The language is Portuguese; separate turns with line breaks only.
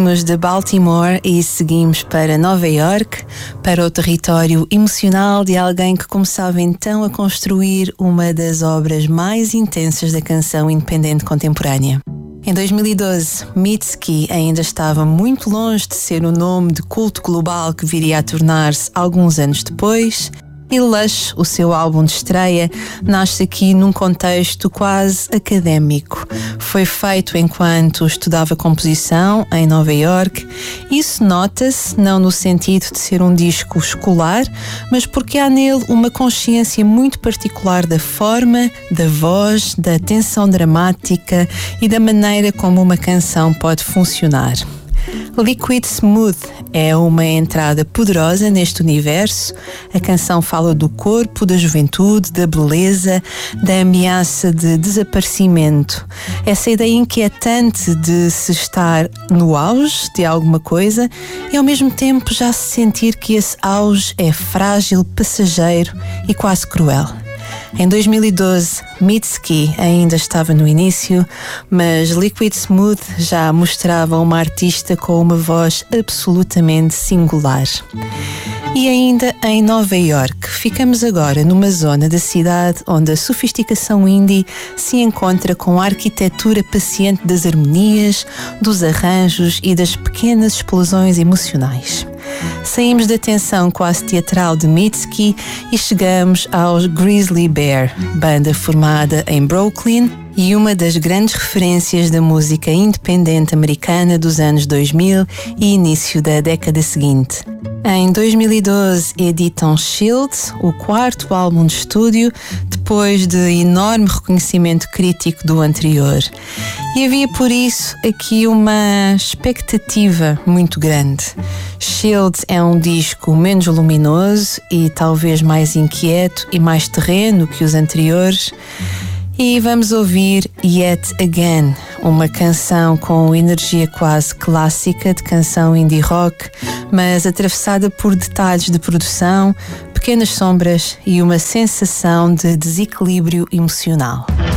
Saímos de Baltimore e seguimos para Nova York, para o território emocional de alguém que começava então a construir uma das obras mais intensas da canção independente contemporânea. Em 2012, Mitski ainda estava muito longe de ser o nome de culto global que viria a tornar-se alguns anos depois. E Lush, o seu álbum de estreia, nasce aqui num contexto quase académico. Foi feito enquanto estudava composição em Nova York. Isso nota-se não no sentido de ser um disco escolar, mas porque há nele uma consciência muito particular da forma, da voz, da tensão dramática e da maneira como uma canção pode funcionar. Liquid Smooth é uma entrada poderosa neste universo. A canção fala do corpo, da juventude, da beleza, da ameaça de desaparecimento. Essa ideia inquietante de se estar no auge de alguma coisa e ao mesmo tempo já se sentir que esse auge é frágil, passageiro e quase cruel. Em 2012, Mitski ainda estava no início, mas Liquid Smooth já mostrava uma artista com uma voz absolutamente singular. E ainda em Nova York, ficamos agora numa zona da cidade onde a sofisticação indie se encontra com a arquitetura paciente das harmonias, dos arranjos e das pequenas explosões emocionais. Saímos da tensão quase teatral de Mitski e chegamos aos Grizzly Bear, banda formada em Brooklyn e uma das grandes referências da música independente americana dos anos 2000 e início da década seguinte. Em 2012 editam Shield, o quarto álbum de estúdio, depois de enorme reconhecimento crítico do anterior. E havia por isso aqui uma expectativa muito grande. Shield é um disco menos luminoso e talvez mais inquieto e mais terreno que os anteriores. E vamos ouvir Yet Again, uma canção com energia quase clássica de canção indie rock, mas atravessada por detalhes de produção, pequenas sombras e uma sensação de desequilíbrio emocional.